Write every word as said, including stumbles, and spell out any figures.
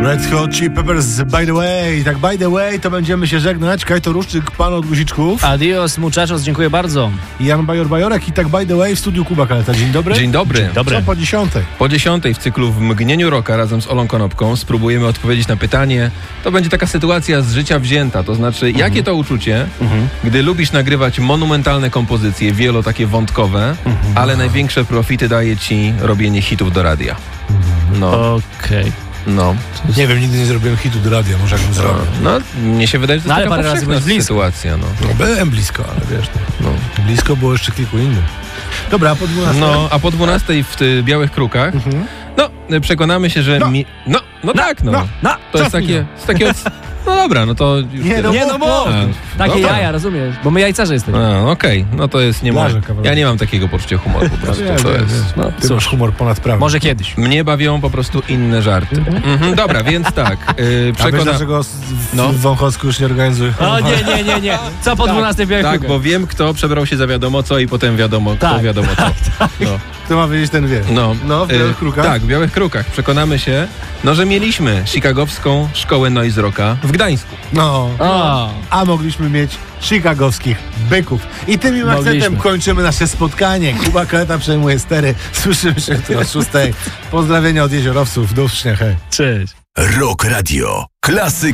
Red Hot Chili Peppers, By the Way. Tak, by the way, to będziemy się żegnać. Kajto Ruszczyk, pan od guziczków. Adios, muchachos, dziękuję bardzo. I Jan Bajor-Bajorek i tak by the way w studiu Kuba Kaleta. Dzień dobry. Dzień dobry. Dzień dobry. Co po dziesiątej? Po dziesiątej w cyklu W mgnieniu roka razem z Olą Konopką spróbujemy odpowiedzieć na pytanie. To będzie taka sytuacja z życia wzięta, to znaczy Mhm. jakie to uczucie, Mhm. gdy lubisz nagrywać monumentalne kompozycje, wielo takie wątkowe, Mhm. ale największe profity daje ci robienie hitów do radia. No, Okej. no. Nie wiem, nigdy nie zrobiłem hitu do radia, może jakbym zrobił. No, mnie się wydaje, że to No, jest ale taka parę razy powszechna byłeś blisko. sytuacja. No. No, byłem blisko, ale wiesz, no. No. Blisko było jeszcze kilku innych. Dobra, a po dwunastej? No, a po dwunastej w ty, Białych Krukach, Mhm. no, przekonamy się, że... No. Mi... No, no tak, no. no, no, To jest cofnij takie... jest takie od... No dobra, no to już... Nie, no, Nie, no bo A, takie dobra. jaja, rozumiesz? Bo my jajcarze jesteśmy. A, okej, no to jest nie ma. Blarze kawałek. Ja nie mam takiego poczucia humoru po prostu. Wiem, to wiem, jest. wiem. No. Ty masz humor ponad prawdę. Może kiedyś. Mnie bawią po prostu inne żarty. Mhm, dobra, więc tak. Yy, A wiesz, przekona... dlaczego s- w No. w Wąchocku już nie organizuje? O nie, nie, nie, nie. Co po dwunastej w Białych Tak, Krukach? bo wiem, kto przebrał się za wiadomo co i potem wiadomo, kto Tak, wiadomo co. No, Kto ma wiedzieć, ten wie. no. No, w Yy, Białych Krukach? Tak, w Białych Krukach. Przekonamy się, no, że mieliśmy chicagowską szkołę noise rocka w Gdańsku. No. O, A mogliśmy mieć chicagowskich byków. I tym akcentem Mogliśmy. kończymy nasze spotkanie. Kuba Kaleta przejmuje stery. Słyszymy się jutro o szóstej. Pozdrowienia od jeziorowców. Do usłyszenia. Hej. cześć. Rock Radio. Klasyka.